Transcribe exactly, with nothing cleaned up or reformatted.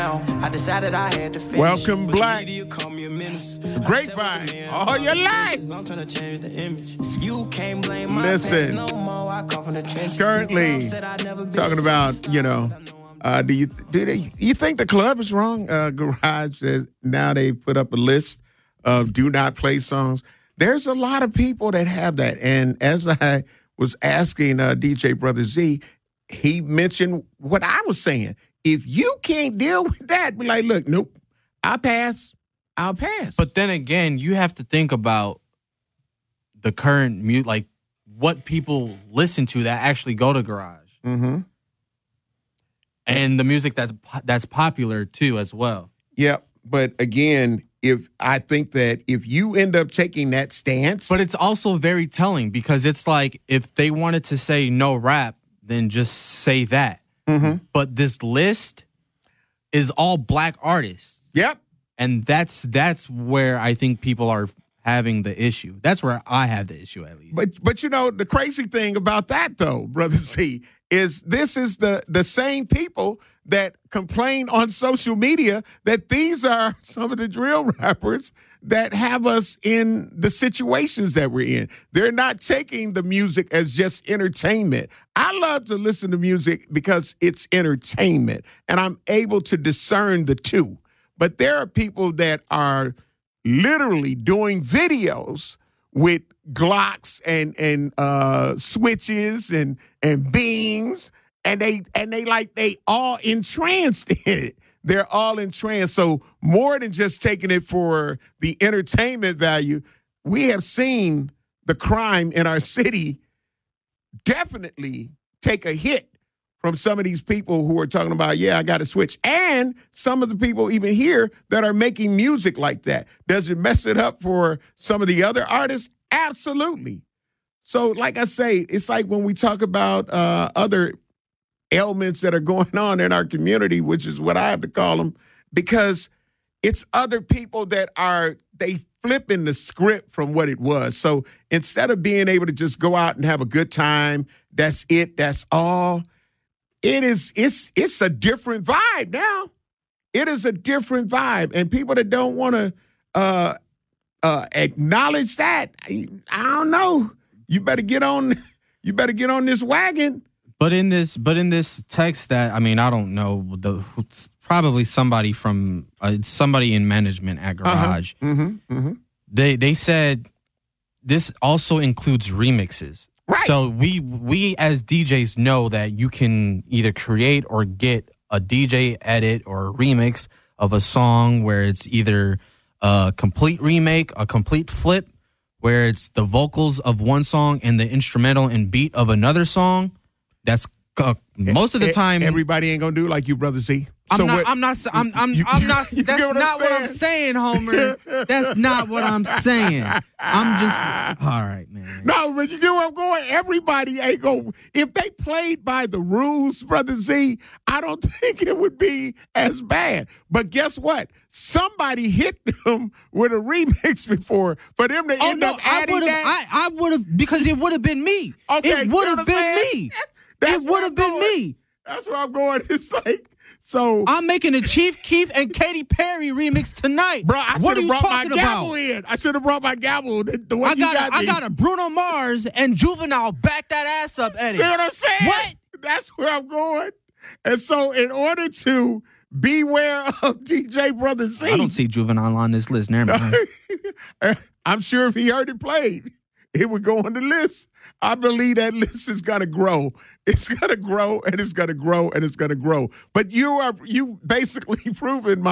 I decided I had to finish. Welcome, Black. The Grapevine, all your life. I'm trying to change the image. You can't blame my Listen, past no more. I come from the trenches. currently talking about, you know, uh, do you do they, you think the club is wrong? Uh, Garage, uh, now they put up a list of do not play songs. There's a lot of people that have that. And as I was asking uh, D J Brother Z, he mentioned what I was saying. If you can't deal with that, be like, look, nope, I'll pass. I'll pass. But then again, you have to think about the current mute, like what people listen to that actually go to Garage, mm-hmm. and the music that's that's popular too as well. Yep. But again, if I think that if you end up taking that stance, but it's also very telling because it's like if they wanted to say no rap, then just say that. Mm-hmm. But this list is all black artists. Yep. And that's that's where I think people are having the issue. That's where I have the issue, at least. But but you know, the crazy thing about that, though, Brother Z, is this is the, the same people that complain on social media that these are some of the drill rappers that have us in the situations that we're in. They're not taking the music as just entertainment. I love to listen to music because it's entertainment, and I'm able to discern the two. But there are people that are literally doing videos with Glocks and and uh, switches and and beams, and they and they like they all entranced in it. They're all entranced. So more than just taking it for the entertainment value, we have seen the crime in our city definitely take a hit from some of these people who are talking about, yeah, I got to switch. And some of the people even here that are making music like that. Does it mess it up for some of the other artists? Absolutely. So like I say, it's like when we talk about uh, other ailments that are going on in our community, which is what I have to call them, because it's other people that are, they flipping the script from what it was. So instead of being able to just go out and have a good time, that's it, that's all, it is, it's, it's a different vibe now. It is a different vibe. And people that don't want to uh, uh, acknowledge that, I, I don't know. You better get on, you better get on this wagon. But in this, but in this text that I mean, I don't know the probably somebody from uh, somebody in management at Garage. Uh-huh. Mm-hmm. Mm-hmm. They they said this also includes remixes. Right. So we we as D Js know that you can either create or get a D J edit or a remix of a song where it's either a complete remake, a complete flip, where it's the vocals of one song and the instrumental and beat of another song. That's uh, most of the time. Everybody ain't gonna do like you, Brother Z. I'm so not. what, I'm not. I'm. I'm. you, I'm not. you That's what not I'm what I'm saying, Homer. That's not what I'm saying. I'm just. All right, man. No, but you get where I'm going. Everybody ain't gonna. If they played by the rules, Brother Z, I don't think it would be as bad. But guess what? Somebody hit them with a remix before for them to Oh end no! up I adding would have. that. I. I would have because it would have been me. Okay, it would have been saying? me. That's It would have been me. That's where I'm going. It's like, so. I'm making a Chief Keef and Katy Perry remix tonight. Bro, I what should are have you brought my talking gavel about? in. I should have brought my gavel. The, the one I got, you got a, I me. got a Bruno Mars and Juvenile back that ass up, Eddie. See what I'm saying? What? That's where I'm going. And so in order to beware of D J Brother Z. I don't see Juvenile on this list. Never mind. I'm sure if he heard it played, it would go on the list. I believe that list is gonna grow. It's gonna grow and it's gonna grow and it's gonna grow. But you are you basically proven my